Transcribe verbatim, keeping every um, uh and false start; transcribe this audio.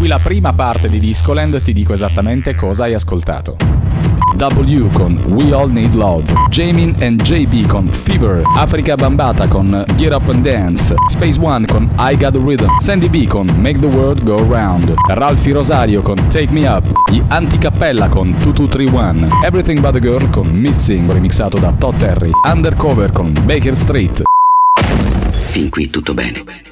qui la prima parte di Discoland e ti dico esattamente cosa hai ascoltato. W con We All Need Love, Jamin and J B con Fever, Africa Bambata con Get Up and Dance, Space One con I Got the Rhythm, Sandy B con Make the World Go Round, Ralphie Rosario con Take Me Up, gli Anticappella con two two three one, Everything But the Girl con Missing remixato da Todd Terry, Undercover con Baker Street. Fin qui tutto bene.